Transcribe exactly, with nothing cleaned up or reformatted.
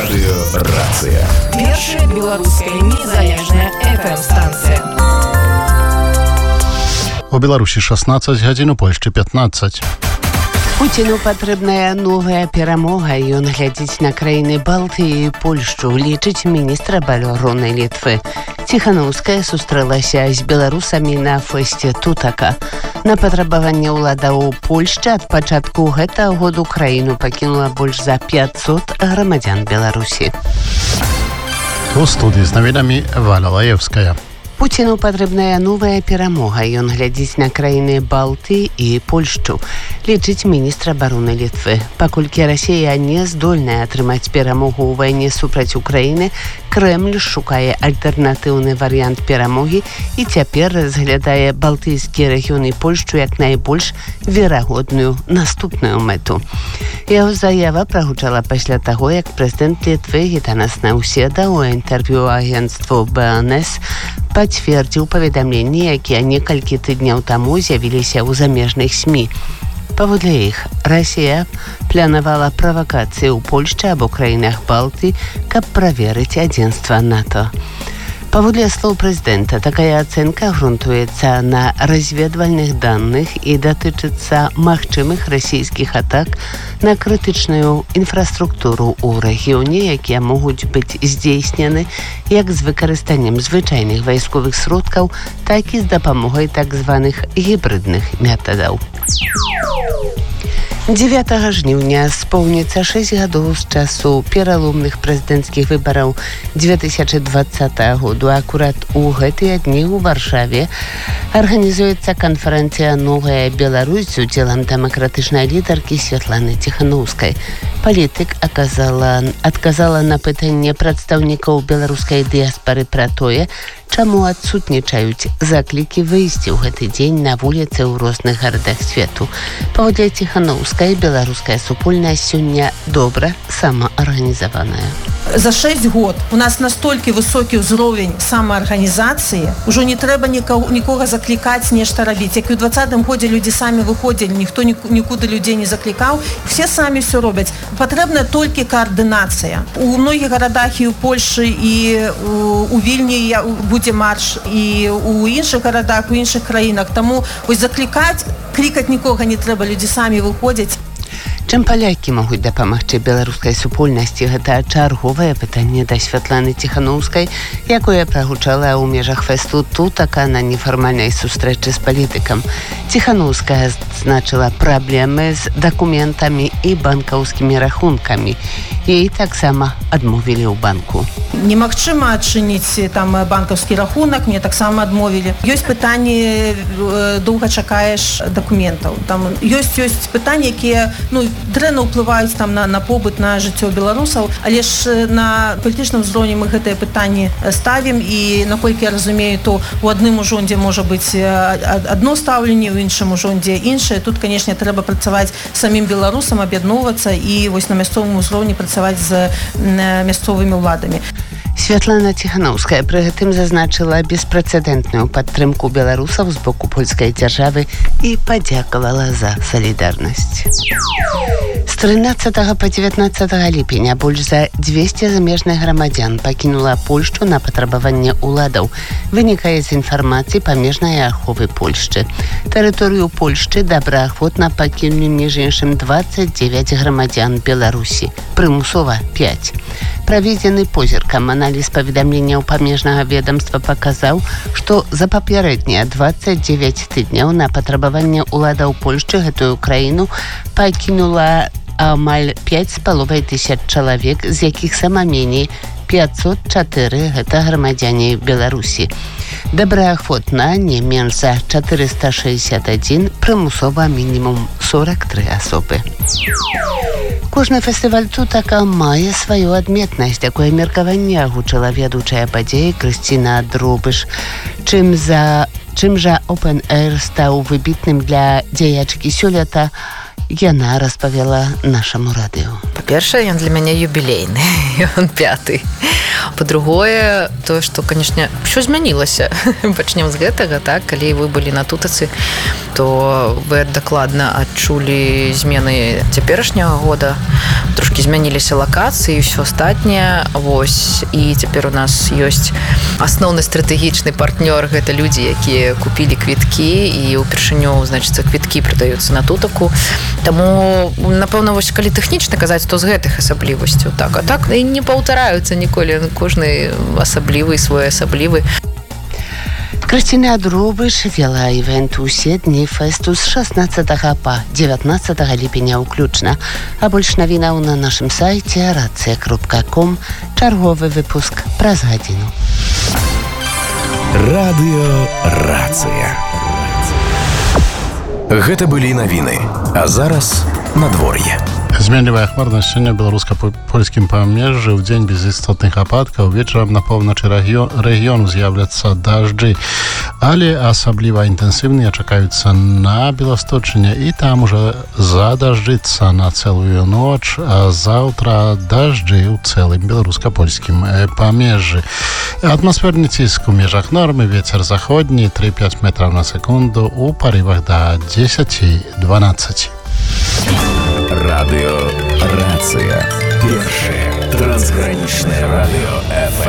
Радыё Рацыя. Першая беларуская незалежная эф эм-станцыя. У Беларусі шаснаццаць гадзін, у Польшчы пятнаццаць. Пуціну патрэбная новая перамога. Ён глядзіць на краіны Балтыі і Польшчу, лічыць міністр абароны Літвы. Ціханаўская сустрэлася з беларусамі на фэсце Тутака. На патрабаванне ўладаў Польшчы ад пачатку гэтага году краіну пакінула больш за пятьсот грамадзян Беларусі. У студыі з навінамі Валя Лаевская. Пуціну патрэбная новая перамога. Ён глядзіць на краіны Балты і Польшчу, лічыць міністр абароны Літвы. Паколькі Расія не здольная атрымаць перамогу ў вайне супраць Украіны, Крэмль шукае альтэрнатыўны варыянт перамогі і цяпер разглядае балтыйскія рэгіёны Польшчу як найбольш верагодную наступную мэту. Яго заява прагучала пасля таго, як прэзідэнт Літвы Гітанас Наўседа ў інтэрв'ю агенцтву бэ эн эс пацвердзіў паведамленні, якія некалькі тыдняў таму з'явіліся ў замежных СМІ. Паводле іх, Расія планавала правакацыі ў Польшчы або краінах Балты, каб праверыць адзінства НАТО. Паводле слоў прэзідэнта, такая ацэнка грунтуецца на разведвальных даных і датычыцца магчымых расійскіх атак на крытычную інфраструктуру ў рэгіёне, якія могуць быць здзейснены як з выкарыстаннем звычайных вайсковых сродкаў, так і з дапамогай так званых гібридных метадаў. дзевятага жніўня споўніцца шэсць гадоў з часу пераломных прэзідэнцкіх выбараў две тысячи двадцатага году. Акурат у гэтыя дні ў Варшаве арганізуецца канферэнцыя «Новая Беларусь» з удзелам дэмакратычнай лідаркі Святланы Ціханаўскай. Палітык аказала, адказала на пытанне прадстаўнікаў беларускай дыяспары пра тое, чаму адсутнічаюць заклікі выйсці ў гэты дзень на вуліцы ў розных гарадах свету. Паводле Ціханаўскай, беларуская супольнасць сёння добра самаарганізаваная. За шесть год у нас настолькі высокі ўзровень самаарганізацыі, ужо не трэба нікого, нікога заклікаць нешта рабіць. Як і ў двадцатым годзе людзі самі выходзілі, ніхто нікуды людзей не заклікаў, все самі все робяць. Патрэбна толькі каардынацыя. У многіх гарадах і ў Польшы, і у Вільні будзе марш, і у іншых гарадах, у іншых краінах. Таму вось заклікаць, клікаць нікога не трэба, людзі самі выходзяць. Чым палякі могуць дапамагчы беларускай супольнасці? Гэта чарговае пытанне да Святланы Ціханаўскай, якое прагучала ў межах фэсту Тутака на нефармальнай сустрэчы з палітыкам. Ціханаўская значыла праблемы з дакументамі і банкаўскімі рахункамі. Ей таксама адмовілі ў банку. Немагчыма адчыніць там банкаўскі рахунак, мне таксама адмовілі. Ёсць пытанні, доўга чакаеш дакументаў. Там ёсць ёсць пытанні, якія ну дрэнна ўплываюць там на, на побыт, на жыццё беларусаў, але ж на палітычным узроўні мы гэтыя пытанні ставім, і наколькі я разумею, то у адным ужондзе можа быць адно стаўленне, у іншым ужондзе іншае. Тут, канешне, трэба працаваць самім беларусам, аб'ядноўвацца і вось на мясцовым узроўні працаваць з мясцовымі ўладамі. Святлана Ціханаўская пры гэтым зазначыла беспрэцэдэнтную падтрымку беларусаў з боку польскай дзяржавы і падзякавала за салідарнасць. З трынаццатага па дзевятнаццатага ліпеня больш за дзвесце замежных грамадзян пакінула Польшчу на патрабаванне ўладаў. Вынікае з інфармацыі памежнай аховы Польшчы. Тэрыторыю Польшчы добраахвотна пакінулі між іншым дваццаць дзевяць грамадзян Беларусі, прымусова пяць. Праведзены позіркам аналіз паведамленняў памежнага ведомства паказаў, што за папярэднія дваццаць дзевяць тыдняў на патрабаванне ўладаў Польшчы гэтую краіну пакінула амаль пяць з паловай тысяч чалавек, з якіх сама меней пятьсот чатыры гэта грамадзяне Беларусі. Добраахвотна не менш за чатырыста шэсцьдзесят адзін, прымусова мінімум сорок тры асобы. Кожны фестываль Тутака мае сваю адметнасць. Такое меркаванне агучыла ведучая падзеі Крысціна Дробыш. Чым за чым жа Open Air стаў выбітным для дзеячкі сёлета, Яна распавяла нашаму радыё. Па-першае, ён для мяне юбілейны, ён пяты. Па-другое, тое, што, канешне, ўсё змянілася. Пачнем з гэтага, так, калі вы былі на тутацы, то вы дакладна адчулі змены цяперашняга года. Трошкі змяніліся лакацыі і ўсё астатняе. Вось, і цяпер у нас ёсць асноўны стратэгічны партнёр, гэта людзі, якія купілі квіткі, і ўпершыню, значыцца, квіткі прадаюцца на тутаку. Таму, напэўна, вось калі тэхнічна казаць, то з гэтых асаблівасцяў, так, а так і не паўтараюцца ніколі, кожны асаблівы, своеасаблівы. Крысціна Дробыш вела івент усе дні фэсту з шаснаццатага па дзевятнаццатага ліпеня ўключна. А больш навінаў на нашым сайце рацыя кропка ком. Чарговы выпуск праз гадзіну. Радыё Рацыя. Гэта былі навіны, а зараз надвор'е. Зменлівая хмарнасць сёння беларуска-польскім памежжы. У дзень без істотных ападкаў. Вечарам на поўначы рэгіёну з'являцца дажджы, але асабліва інтэнсіўныя чакаюцца на Беласточыне, і там ужо задажджыцца на цэлую ноч, а заўтра дажджы ў цэлым беларуска-польскім памежжы. Атмасферны ціск у межах нормы, вецер заходні тры-пяць метраў на секунду, у парывах да дзесяць-дванаццаць. Радыё Рацыя. Першае трансгранічнае радыё эф эм.